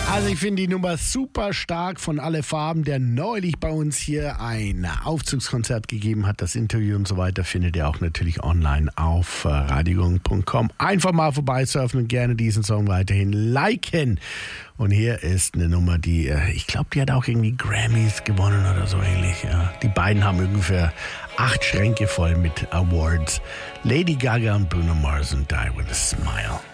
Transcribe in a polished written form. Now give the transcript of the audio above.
Also ich finde die Nummer super stark von Alle Farben, der neulich bei uns hier ein Aufzugskonzert gegeben hat. Das Interview und so weiter findet ihr auch natürlich online auf radiogong.com. Einfach mal vorbeisurfen und gerne diesen Song weiterhin liken. Und hier ist eine Nummer, die, ich glaube, die hat auch irgendwie Grammys gewonnen oder so ähnlich. Ja. Die beiden haben ungefähr 8 Schränke voll mit Awards. Lady Gaga und Bruno Mars und Die With A Smile.